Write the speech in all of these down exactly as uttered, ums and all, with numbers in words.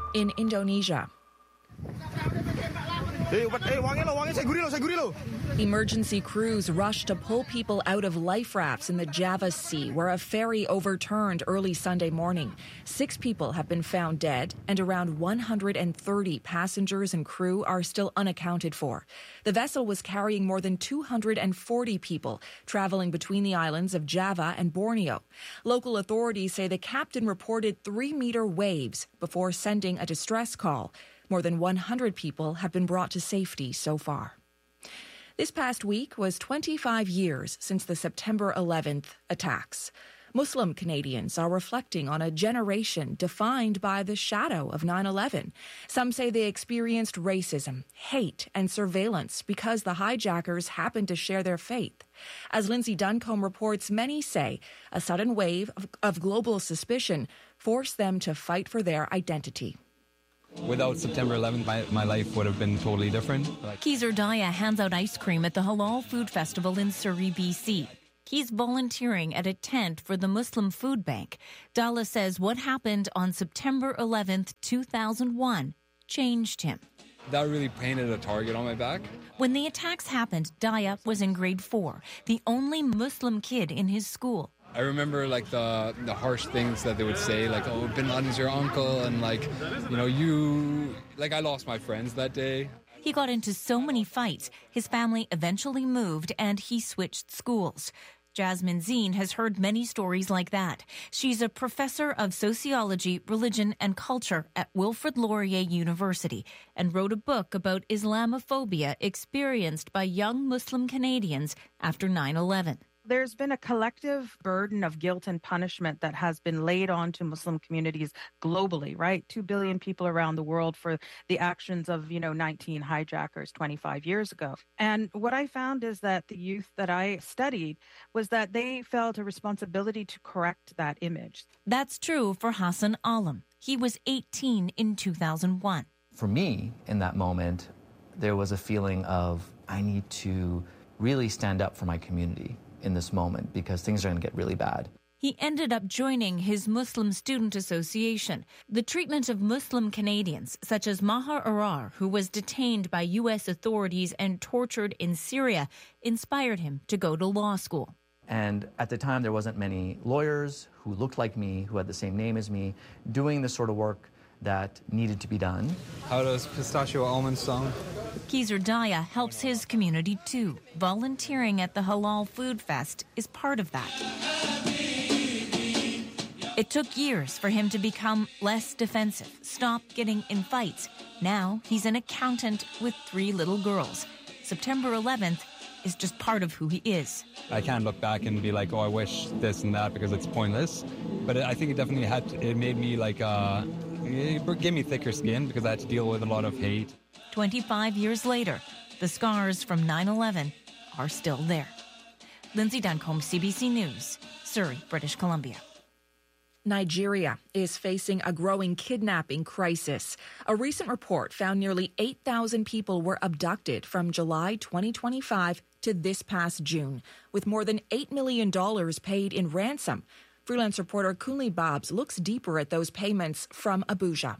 In Indonesia, emergency crews rushed to pull people out of life rafts in the Java Sea, where a ferry overturned early Sunday morning. Six people have been found dead, and around one hundred thirty passengers and crew are still unaccounted for. The vessel was carrying more than two hundred forty people, traveling between the islands of Java and Borneo. Local authorities say the captain reported three-meter waves before sending a distress call. More than one hundred people have been brought to safety so far. This past week was twenty-five years since the September eleventh attacks. Muslim Canadians are reflecting on a generation defined by the shadow of nine eleven. Some say they experienced racism, hate, and surveillance because the hijackers happened to share their faith. As Lindsay Duncombe reports, many say a sudden wave of, of global suspicion forced them to fight for their identity. Without September eleventh, my, my life would have been totally different. Keezer Daya hands out ice cream at the Halal Food Festival in Surrey, B C. He's volunteering at a tent for the Muslim Food Bank. Dalla says what happened on September eleventh, two thousand one changed him. That really painted a target on my back. When the attacks happened, Daya was in grade four, the only Muslim kid in his school. I remember like the the harsh things that they would say, like, oh, Bin Laden's your uncle, and like, you know, you, like I lost my friends that day. He got into so many fights. His family eventually moved and he switched schools. Jasmine Zine has heard many stories like that. She's a professor of sociology, religion, and culture at Wilfrid Laurier University and wrote a book about Islamophobia experienced by young Muslim Canadians after nine eleven. There's been a collective burden of guilt and punishment that has been laid on to Muslim communities globally, right? Two billion people around the world for the actions of, you know, nineteen hijackers twenty-five years ago. And what I found is that the youth that I studied was that they felt a responsibility to correct that image. That's true for Hassan Alam. He was eighteen in two thousand one. For me, in that moment, there was a feeling of I need to really stand up for my community in this moment because things are going to get really bad. He ended up joining his Muslim Student Association. The treatment of Muslim Canadians, such as Maher Arar, who was detained by U S authorities and tortured in Syria, inspired him to go to law school. And at the time, there wasn't many lawyers who looked like me, who had the same name as me, doing the sort of work that needed to be done. How does pistachio almond sound? Keezer Daya helps his community too. Volunteering at the Halal Food Fest is part of that. It took years for him to become less defensive, stop getting in fights. Now he's an accountant with three little girls. September eleventh is just part of who he is. I can't look back and be like, oh, I wish this and that because it's pointless. But I think it definitely had, to, it made me like, uh, it gave me thicker skin because I had to deal with a lot of hate. twenty-five years later, the scars from nine eleven are still there. Lindsay Duncombe, C B C News, Surrey, British Columbia. Nigeria is facing a growing kidnapping crisis. A recent report found nearly eight thousand people were abducted from July twenty twenty-five to this past June, with more than eight million dollars paid in ransom. Freelance reporter Kunle Babs looks deeper at those payments from Abuja.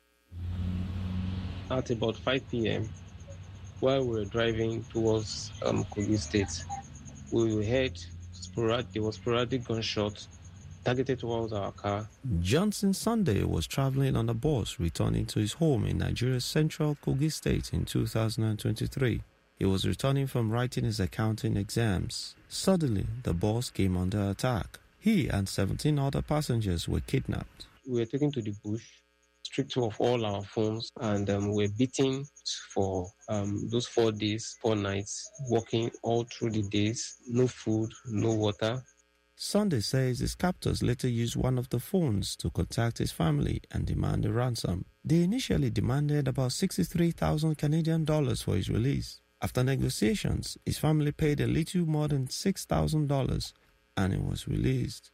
At about five p.m., while we were driving towards um, Kogi State, we heard sporadic, there was sporadic gunshots targeted towards our car. Johnson Sunday was traveling on a bus returning to his home in Nigeria's central Kogi State in two thousand twenty-three. He was returning from writing his accounting exams. Suddenly, the bus came under attack. He and seventeen other passengers were kidnapped. We were taken to the bush, stripped of all our phones, and um, were beaten for um, those four days, four nights, walking all through the days, no food, no water. Sunday says his captors later used one of the phones to contact his family and demand a ransom. They initially demanded about sixty-three thousand Canadian dollars for his release. After negotiations, his family paid a little more than six thousand dollars and he was released.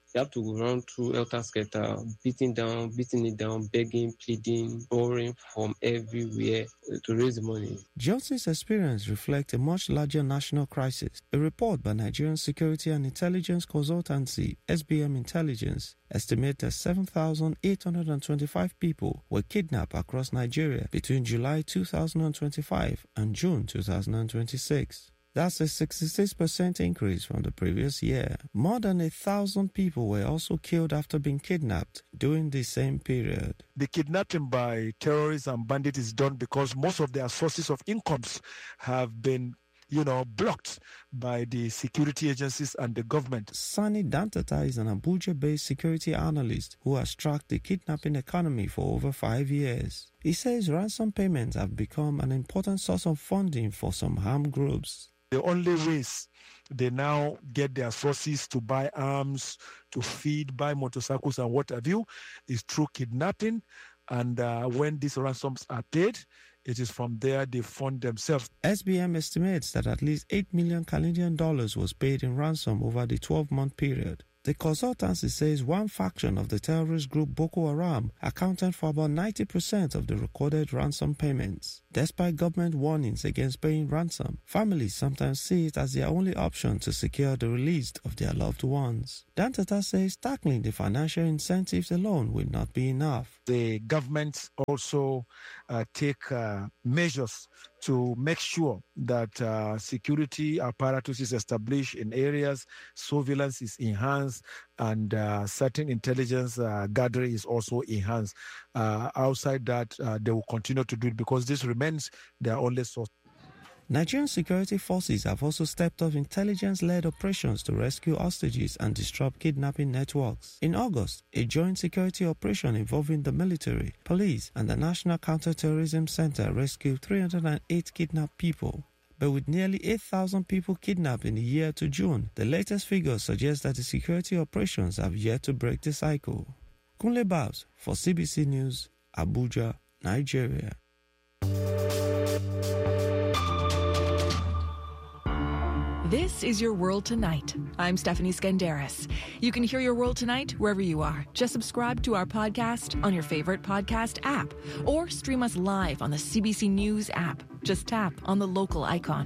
You have to run through helter skelter, beating down, beating it down, begging, pleading, borrowing from everywhere to raise money. Johnson's experience reflects a much larger national crisis. A report by Nigerian Security and Intelligence Consultancy, S B M Intelligence, estimates that seven thousand eight hundred twenty-five people were kidnapped across Nigeria between July two thousand twenty-five and June two thousand twenty-six. That's a sixty-six percent increase from the previous year. More than a thousand people were also killed after being kidnapped during the same period. The kidnapping by terrorists and bandits is done because most of their sources of incomes have been, you know, blocked by the security agencies and the government. Sani Dantata is an Abuja-based security analyst who has tracked the kidnapping economy for over five years. He says ransom payments have become an important source of funding for some armed groups. The only ways they now get their sources to buy arms, to feed, buy motorcycles and what have you, is through kidnapping. And uh, when these ransoms are paid, it is from there they fund themselves. S B M estimates that at least eight million Canadian dollars was paid in ransom over the twelve-month period. The consultancy says one faction of the terrorist group Boko Haram accounted for about ninety percent of the recorded ransom payments. Despite government warnings against paying ransom, families sometimes see it as their only option to secure the release of their loved ones. Dantata says tackling the financial incentives alone will not be enough. The government also uh, take uh, measures to make sure that uh, security apparatus is established in areas, surveillance is enhanced, and uh, certain intelligence uh, gathering is also enhanced. Uh, outside that, uh, they will continue to do it because this remains their only source. Nigerian security forces have also stepped up intelligence-led operations to rescue hostages and disrupt kidnapping networks. In August, a joint security operation involving the military, police, and the National Counter-Terrorism Center rescued three hundred eight kidnapped people. But with nearly eight thousand people kidnapped in the year to June, the latest figures suggest that the security operations have yet to break the cycle. Kunle Babs for C B C News, Abuja, Nigeria. This is Your World Tonight. I'm Stephanie Skandaris. You can hear Your World Tonight wherever you are. Just subscribe to our podcast on your favorite podcast app or stream us live on the C B C News app. Just tap on the local icon.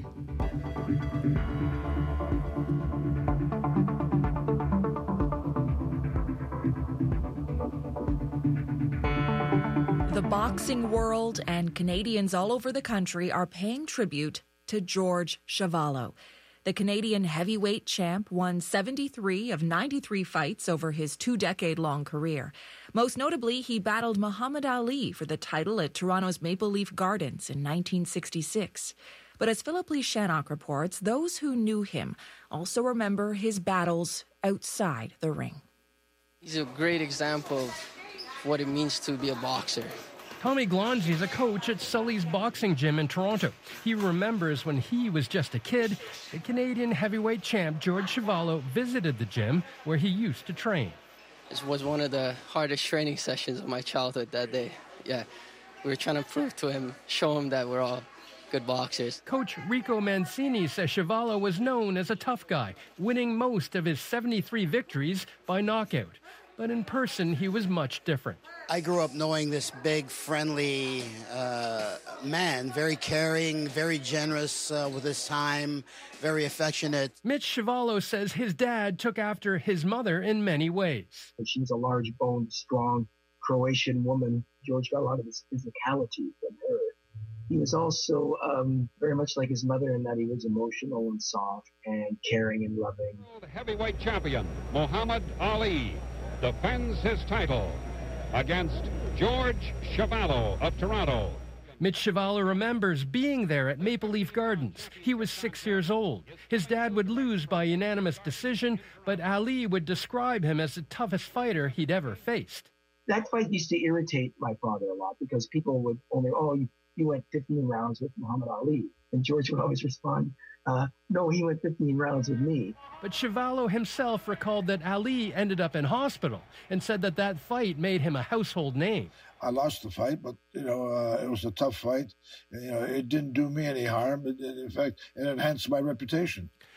The boxing world and Canadians all over the country are paying tribute to George Chuvalo. The Canadian heavyweight champ won seventy-three of ninety-three fights over his two-decade-long career. Most notably, he battled Muhammad Ali for the title at Toronto's Maple Leaf Gardens in nineteen sixty-six. But as Philip Lee Shannock reports, those who knew him also remember his battles outside the ring. He's a great example of what it means to be a boxer. Tommy Glonzi is a coach at Sully's Boxing Gym in Toronto. He remembers when he was just a kid, the Canadian heavyweight champ George Chuvalo visited the gym where he used to train. This was one of the hardest training sessions of my childhood that day. Yeah, we were trying to prove to him, show him that we're all good boxers. Coach Rico Mancini says Chuvalo was known as a tough guy, winning most of his seventy-three victories by knockout. But in person, he was much different. I grew up knowing this big, friendly uh, man, very caring, very generous uh, with his time, very affectionate. Mitch Chuvalo says his dad took after his mother in many ways. She's a large-boned, strong Croatian woman. George got a lot of his physicality from her. He was also um, very much like his mother in that he was emotional and soft and caring and loving. The heavyweight champion, Muhammad Ali, defends his title against George Chuvalo of Toronto. Mitch Chuvalo remembers being there at Maple Leaf Gardens. He was six years old. His dad would lose by unanimous decision, but Ali would describe him as the toughest fighter he'd ever faced. That fight used to irritate my father a lot because people would only, oh, you, you went fifteen rounds with Muhammad Ali. And George would always respond, uh, no, he went fifteen rounds with me. But Chuvalo himself recalled that Ali ended up in hospital and said that that fight made him a household name. I lost the fight, but, you know, uh, it was a tough fight. And, you know, it didn't do me any harm. It, it, in fact, it enhanced my reputation.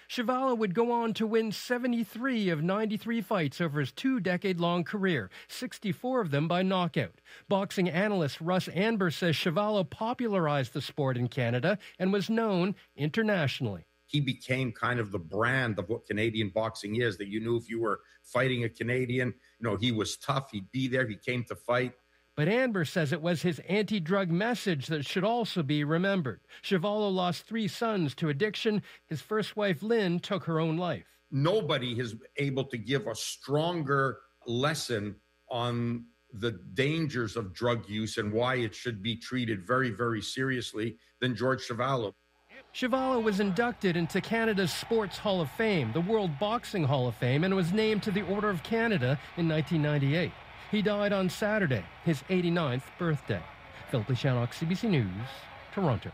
Chuvalo would go on to win seventy-three of ninety-three fights over his two-decade-long career, sixty-four of them by knockout. Boxing analyst Russ Anber says Chuvalo popularized the sport in Canada and was known internationally. He became kind of the brand of what Canadian boxing is, that you knew if you were fighting a Canadian, you know, he was tough, he'd be there, he came to fight. But Anber says it was his anti-drug message that should also be remembered. Chuvalo lost three sons to addiction. His first wife, Lynn, took her own life. Nobody is able to give a stronger lesson on the dangers of drug use and why it should be treated very, very seriously than George Chuvalo. Chuvalo was inducted into Canada's Sports Hall of Fame, the World Boxing Hall of Fame, and was named to the Order of Canada in nineteen ninety-eight. He died on Saturday, his eighty-ninth birthday. Philip Shannock, C B C News, Toronto.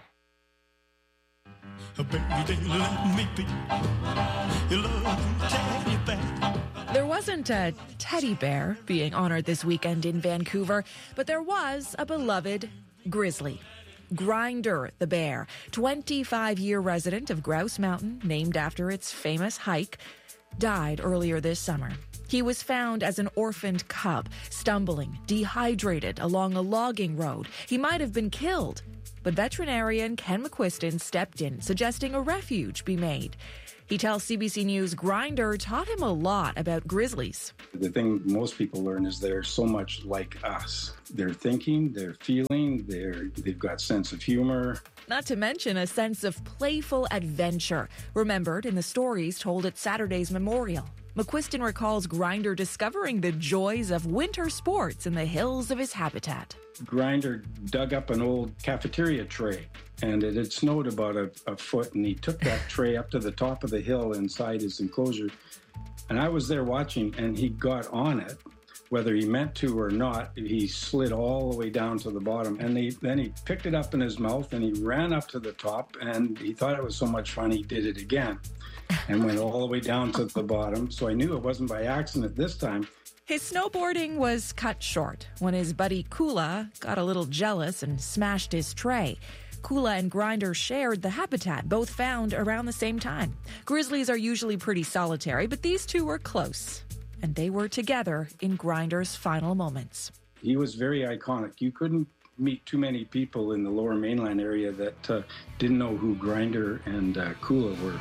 There wasn't a teddy bear being honored this weekend in Vancouver, but there was a beloved grizzly. Grinder the bear, twenty-five-year resident of Grouse Mountain, named after its famous hike, died earlier this summer. He was found as an orphaned cub, stumbling, dehydrated along a logging road. He might have been killed, but veterinarian Ken McQuiston stepped in, suggesting a refuge be made. He tells C B C News Grinder taught him a lot about grizzlies. The thing most people learn is they're so much like us. They're thinking, they're feeling, they're, they've got sense of humor. Not to mention a sense of playful adventure, remembered in the stories told at Saturday's memorial. McQuiston recalls Grinder discovering the joys of winter sports in the hills of his habitat. Grinder dug up an old cafeteria tray, and it had snowed about a, a foot, and he took that tray up to the top of the hill inside his enclosure. And I was there watching, and he got on it. Whether he meant to or not, he slid all the way down to the bottom. And he, then he picked it up in his mouth, and he ran up to the top, and he thought it was so much fun, he did it again and went all the way down to the bottom. So I knew it wasn't by accident this time. His snowboarding was cut short when his buddy Kula got a little jealous and smashed his tray. Kula and Grinder shared the habitat, both found around the same time. Grizzlies are usually pretty solitary, but these two were close, and they were together in Grinder's final moments. He was very iconic. You couldn't meet too many people in the Lower Mainland area that uh, didn't know who Grinder and uh, Kula were.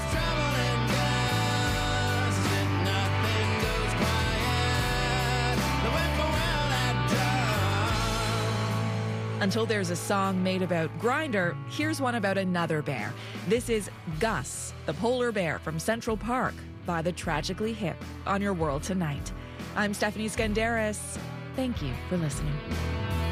Until there's a song made about Grinder, here's one about another bear. This is Gus, the polar bear from Central Park, by the Tragically Hip on Your World Tonight. I'm Stephanie Skandaris. Thank you for listening.